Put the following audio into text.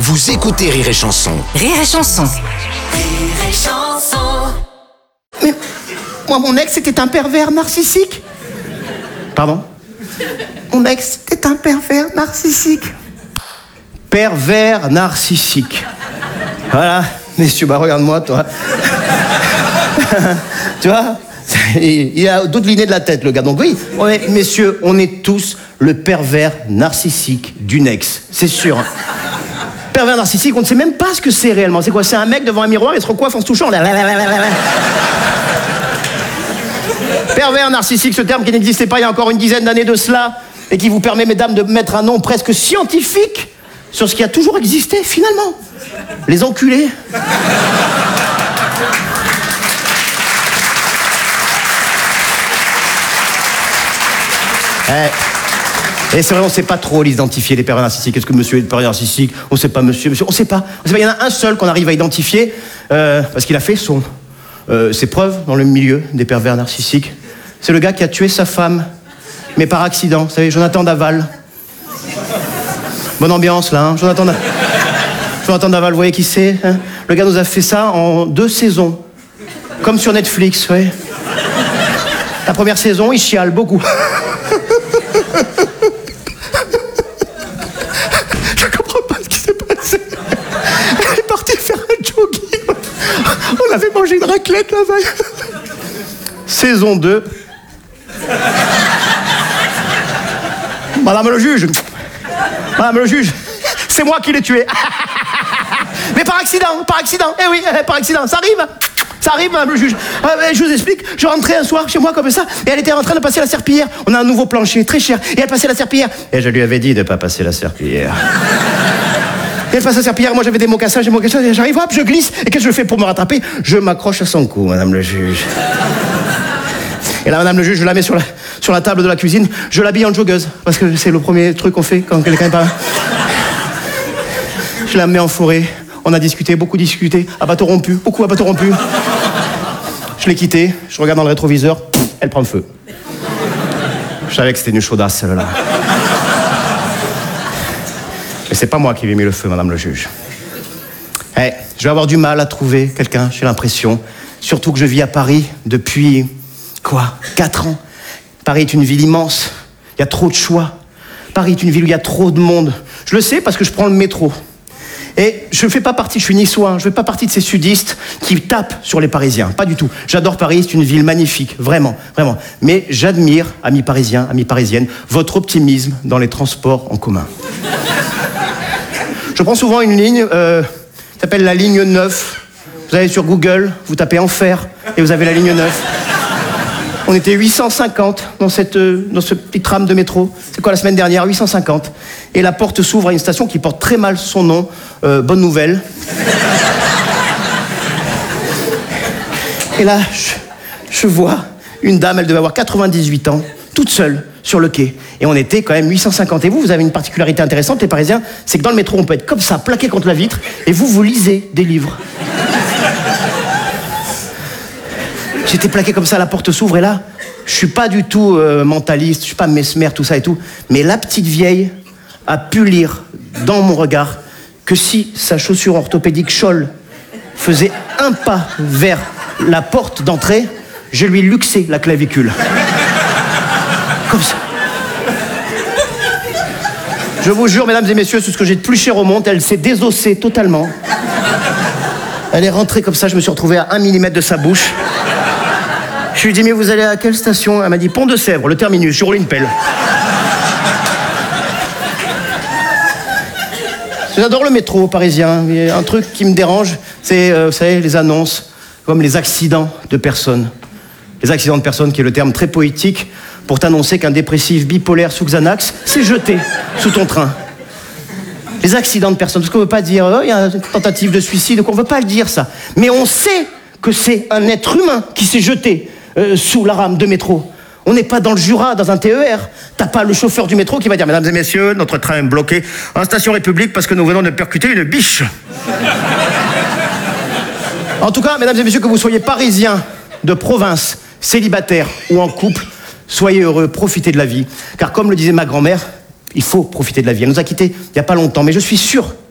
Vous écoutez Rire et Chanson. Rire et Chanson. Rire et Chanson. Mais moi, mon ex, c'était un pervers narcissique. Pardon? Mon ex, c'était un pervers narcissique. Pervers narcissique. Voilà, messieurs, bah regarde-moi, toi. Tu vois? Il a d'autres lignées de la tête, le gars. Donc oui, messieurs, on est tous le pervers narcissique d'une ex. C'est sûr. Pervers narcissique, on ne sait même pas ce que c'est réellement. C'est quoi? C'est un mec devant un miroir, il se recoiffe en se touchant. Pervers narcissique, ce terme qui n'existait pas il y a encore une dizaine d'années de cela, et qui vous permet, mesdames, de mettre un nom presque scientifique sur ce qui a toujours existé, finalement. Les enculés. Et c'est vrai, on ne sait pas trop l'identifier, les pervers narcissiques. Est-ce que monsieur est pervers narcissique? On ne sait pas, monsieur, on ne sait pas. Il y en a un seul qu'on arrive à identifier, parce qu'il a fait ses preuves dans le milieu des pervers narcissiques. C'est le gars qui a tué sa femme, mais par accident. Vous savez, Jonathan Daval. Bonne ambiance, là, hein. Jonathan Daval, vous voyez qui c'est, hein? Le gars nous a fait ça en 2 saisons. Comme sur Netflix, vous voyez. La première saison, il chiale beaucoup. Je comprends pas ce qui s'est passé. Elle est partie faire un jogging. On avait mangé une raclette la veille. Saison 2. Madame le juge, c'est moi qui l'ai tué. Mais par accident. Eh oui, par accident, ça arrive, madame le juge. Je vous explique, je rentrais un soir chez moi comme ça, et elle était en train de passer la serpillière. On a un nouveau plancher, très cher, et elle passait la serpillière. Et je lui avais dit de pas passer la serpillière. Et elle passe la serpillière, moi j'avais des mocassins, et j'arrive, hop, je glisse, et qu'est-ce que je fais pour me rattraper? Je m'accroche à son cou, madame le juge. Et là, madame le juge, je la mets sur la table de la cuisine, je l'habille en joggeuse, parce que c'est le premier truc qu'on fait quand quelqu'un est pas là. Je la mets en forêt, on a discuté, beaucoup discuté, à bateau rompu. Je l'ai quittée, je regarde dans le rétroviseur, elle prend feu. Je savais que c'était une chaudasse, celle-là. Mais c'est pas moi qui lui ai mis le feu, madame le juge. Je vais avoir du mal à trouver quelqu'un, j'ai l'impression. Surtout que je vis à Paris depuis... 4 ans. Paris est une ville immense. Il y a trop de choix. Paris est une ville où il y a trop de monde. Je le sais parce que je prends le métro. Et je fais pas partie, je suis niçois, je fais pas partie de ces sudistes qui tapent sur les Parisiens. Pas du tout. J'adore Paris, c'est une ville magnifique. Vraiment, vraiment. Mais j'admire, amis parisiens, amis parisiennes, votre optimisme dans les transports en commun. Je prends souvent une ligne, qui s'appelle la ligne 9. Vous allez sur Google, vous tapez Enfer, et vous avez la ligne 9. On était 850 dans ce petit tram de métro. C'est quoi, la semaine dernière? 850. Et la porte s'ouvre à une station qui porte très mal son nom. Bonne nouvelle. Et là, je vois une dame, elle devait avoir 98 ans, toute seule, sur le quai. Et on était quand même 850. Et vous avez une particularité intéressante, les Parisiens, c'est que dans le métro, on peut être comme ça, plaqué contre la vitre, et vous lisez des livres. J'étais plaqué comme ça, la porte s'ouvre, et là, je suis pas du tout mentaliste, je suis pas mesmer, tout ça et tout, mais la petite vieille a pu lire dans mon regard que si sa chaussure orthopédique Scholl faisait un pas vers la porte d'entrée, je lui luxais la clavicule. Comme ça. Je vous jure, mesdames et messieurs, c'est ce que j'ai de plus cher au monde, elle s'est désossée totalement. Elle est rentrée comme ça, je me suis retrouvé à 1 mm de sa bouche. Je lui ai dit, mais vous allez à quelle station? Elle m'a dit, Pont de Sèvres, le terminus, je roule une pelle. J'adore le métro parisien. Il y a un truc qui me dérange, c'est, vous savez, les annonces, comme les accidents de personnes. Les accidents de personnes, qui est le terme très poétique pour t'annoncer qu'un dépressif bipolaire sous Xanax s'est jeté sous ton train. Les accidents de personnes, parce qu'on ne veut pas dire, il y a une tentative de suicide, donc on ne veut pas le dire, ça. Mais on sait que c'est un être humain qui s'est jeté sous la rame de métro. On n'est pas dans le Jura, dans un TER. T'as pas le chauffeur du métro qui va dire « Mesdames et messieurs, notre train est bloqué en station République parce que nous venons de percuter une biche. » En tout cas, mesdames et messieurs, que vous soyez parisiens, de province, célibataires ou en couple, soyez heureux, profitez de la vie. Car comme le disait ma grand-mère, il faut profiter de la vie. Elle nous a quittés il n'y a pas longtemps, mais je suis sûr